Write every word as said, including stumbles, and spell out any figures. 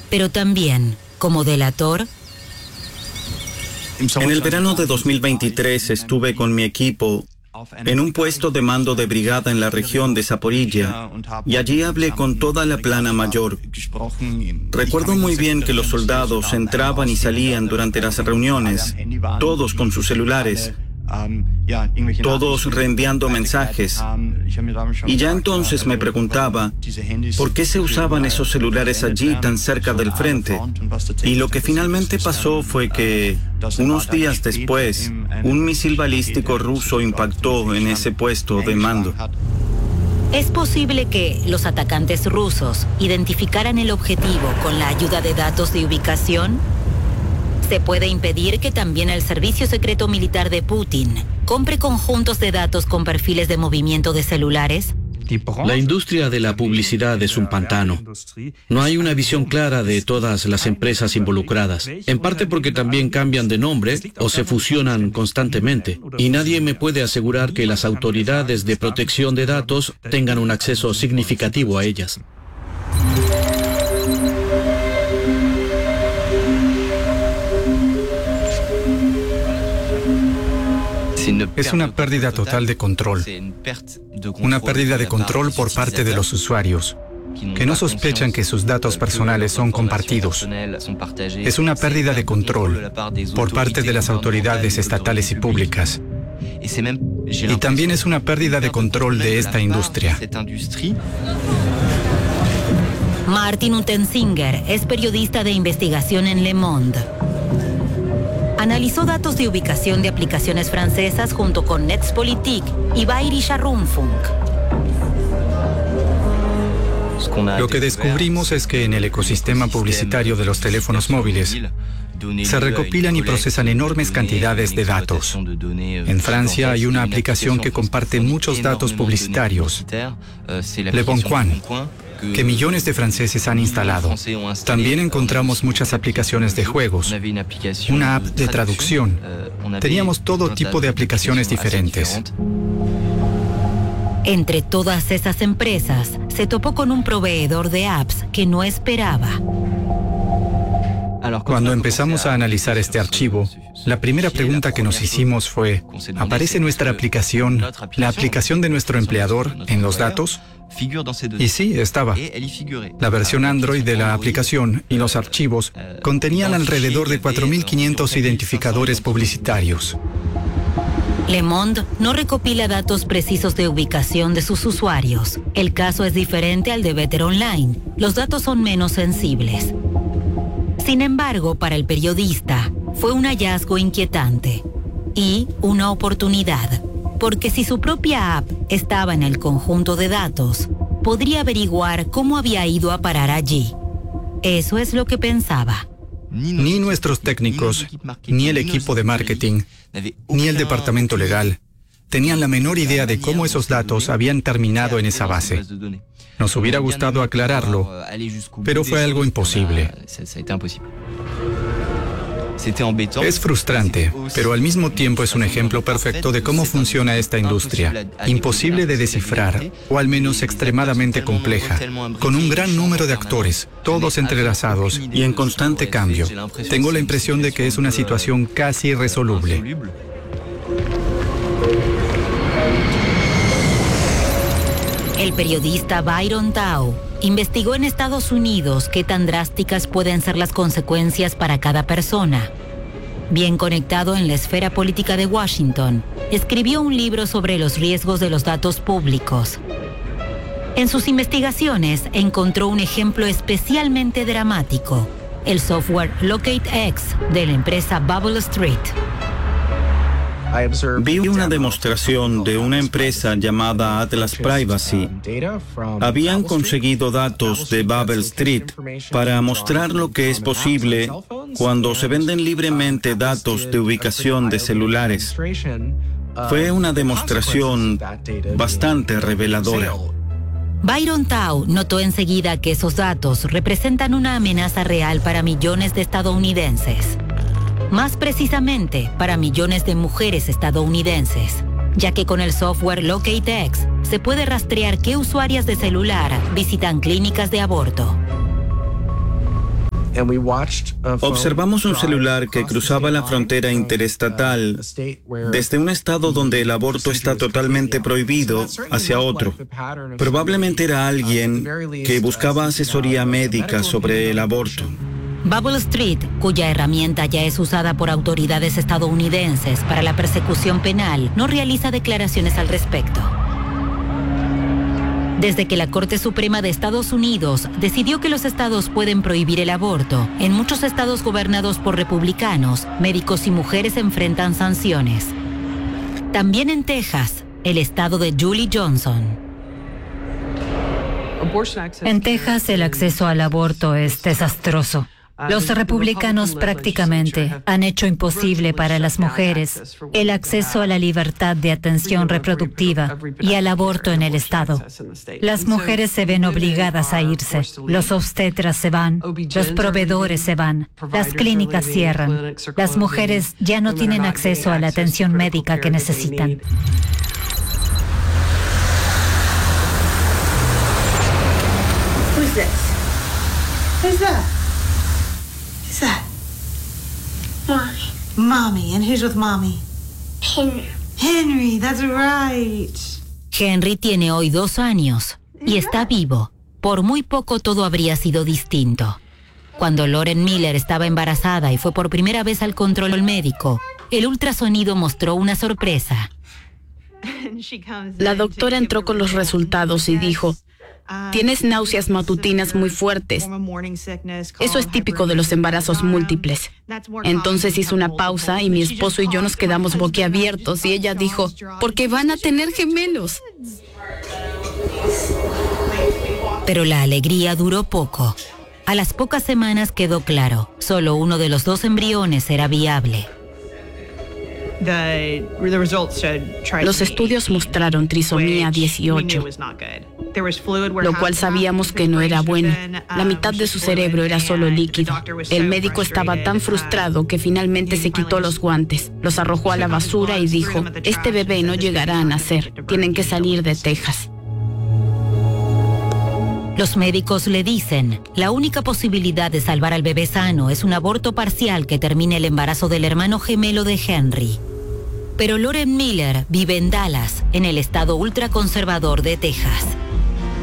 pero también como delator. En el verano de dos mil veintitrés estuve con mi equipo en un puesto de mando de brigada en la región de Zaporilla, y allí hablé con toda la plana mayor. Recuerdo muy bien que los soldados entraban y salían durante las reuniones, todos con sus celulares, todos reenviando mensajes. Y ya entonces me preguntaba, ¿por qué se usaban esos celulares allí tan cerca del frente? Y lo que finalmente pasó fue que, unos días después, un misil balístico ruso impactó en ese puesto de mando. ¿Es posible que los atacantes rusos identificaran el objetivo con la ayuda de datos de ubicación? ¿Se puede impedir que también el Servicio Secreto Militar de Putin compre conjuntos de datos con perfiles de movimiento de celulares? La industria de la publicidad es un pantano. No hay una visión clara de todas las empresas involucradas, en parte porque también cambian de nombre o se fusionan constantemente, y nadie me puede asegurar que las autoridades de protección de datos tengan un acceso significativo a ellas. Es una pérdida total de control. Una pérdida de control por parte de los usuarios, que no sospechan que sus datos personales son compartidos. Es una pérdida de control por parte de las autoridades estatales y públicas. Y también es una pérdida de control de esta industria. Martin Untersinger es periodista de investigación en Le Monde. Analizó datos de ubicación de aplicaciones francesas junto con Netzpolitik y Bayerischer Rundfunk. Lo que descubrimos es que en el ecosistema publicitario de los teléfonos móviles se recopilan y procesan enormes cantidades de datos. En Francia hay una aplicación que comparte muchos datos publicitarios, Le Bon Coin, que millones de franceses han instalado. También encontramos muchas aplicaciones de juegos, una app de traducción. Teníamos todo tipo de aplicaciones diferentes. Entre todas esas empresas, se topó con un proveedor de apps que no esperaba. Cuando empezamos a analizar este archivo, la primera pregunta que nos hicimos fue, ¿aparece nuestra aplicación, la aplicación de nuestro empleador, en los datos? Y sí, estaba. La versión Android de la aplicación y los archivos contenían alrededor de cuatro mil quinientos identificadores publicitarios. Le Monde no recopila datos precisos de ubicación de sus usuarios. El caso es diferente al de Better Online. Los datos son menos sensibles. Sin embargo, para el periodista, fue un hallazgo inquietante y una oportunidad, porque si su propia app estaba en el conjunto de datos, podría averiguar cómo había ido a parar allí. Eso es lo que pensaba. Ni nuestros técnicos, ni el equipo de marketing, ni el departamento legal tenían la menor idea de cómo esos datos habían terminado en esa base. Nos hubiera gustado aclararlo, pero fue algo imposible. Es frustrante, pero al mismo tiempo es un ejemplo perfecto de cómo funciona esta industria. Imposible de descifrar, o al menos extremadamente compleja, con un gran número de actores, todos entrelazados y en constante cambio. Tengo la impresión de que es una situación casi irresoluble. El periodista Byron Tao investigó en Estados Unidos qué tan drásticas pueden ser las consecuencias para cada persona. Bien conectado en la esfera política de Washington, escribió un libro sobre los riesgos de los datos públicos. En sus investigaciones encontró un ejemplo especialmente dramático, el software LocateX de la empresa Bubble Street. Vi una demostración de una empresa llamada Atlas Privacy. Habían conseguido datos de Bubble Street para mostrar lo que es posible cuando se venden libremente datos de ubicación de celulares. Fue una demostración bastante reveladora. Byron Tao notó enseguida que esos datos representan una amenaza real para millones de estadounidenses. Más precisamente, para millones de mujeres estadounidenses, ya que con el software LocateX se puede rastrear qué usuarias de celular visitan clínicas de aborto. Observamos un celular que cruzaba la frontera interestatal desde un estado donde el aborto está totalmente prohibido hacia otro. Probablemente era alguien que buscaba asesoría médica sobre el aborto. Bubble Street, cuya herramienta ya es usada por autoridades estadounidenses para la persecución penal, no realiza declaraciones al respecto. Desde que la Corte Suprema de Estados Unidos decidió que los estados pueden prohibir el aborto, en muchos estados gobernados por republicanos, médicos y mujeres enfrentan sanciones. También en Texas, el estado de Julie Johnson. En Texas, el acceso al aborto es desastroso. Los republicanos prácticamente han hecho imposible para las mujeres el acceso a la libertad de atención reproductiva y al aborto en el estado. Las mujeres se ven obligadas a irse, los obstetras se van, los proveedores se van, las clínicas cierran. Las mujeres ya no tienen acceso a la atención médica que necesitan. Who's this? Who's that? Who's that? Mommy. Mommy. And who's with Mommy? Henry. Henry, that's right. Henry tiene hoy dos años y está vivo. Por muy poco todo habría sido distinto. Cuando Lauren Miller estaba embarazada y fue por primera vez al control médico, el ultrasonido mostró una sorpresa. La doctora entró con los resultados y dijo: tienes náuseas matutinas muy fuertes. Eso es típico de los embarazos múltiples. Entonces hizo una pausa y mi esposo y yo nos quedamos boquiabiertos y ella dijo: porque van a tener gemelos. Pero la alegría duró poco. A las pocas semanas quedó claro, solo uno de los dos embriones era viable. Los estudios mostraron trisomía dieciocho, lo cual sabíamos que no era bueno. La mitad de su cerebro era solo líquido. El médico estaba tan frustrado que finalmente se quitó los guantes, los arrojó a la basura y dijo: este bebé no llegará a nacer, tienen que salir de Texas. Los médicos le dicen, la única posibilidad de salvar al bebé sano es un aborto parcial que termine el embarazo del hermano gemelo de Henry. Pero Lauren Miller vive en Dallas, en el estado ultraconservador de Texas.